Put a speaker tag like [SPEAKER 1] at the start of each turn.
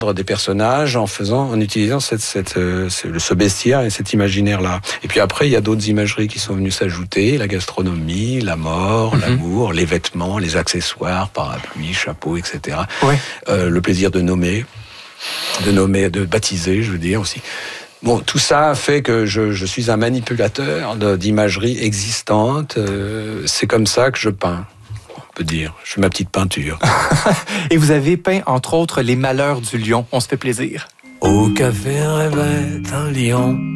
[SPEAKER 1] des personnages en utilisant ce bestiaire et cet imaginaire-là. Et puis après, il y a d'autres imageries qui sont venues s'ajouter, la gastronomie, la mort, l'amour, les vêtements, les accessoires, parapluie, chapeau, etc.
[SPEAKER 2] Ouais.
[SPEAKER 1] Le plaisir de baptiser, je veux dire aussi. Bon, tout ça fait que je suis un manipulateur d'imagerie existante. C'est comme ça que je peins. On peut dire, je fais ma petite peinture.
[SPEAKER 2] Et vous avez peint, entre autres, Les Malheurs du lion. On se fait plaisir.
[SPEAKER 1] Au café rêvait un lion,